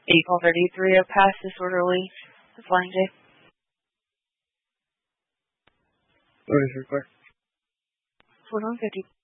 8-33, a pass disorderly. The Flying J. What is required? 4150.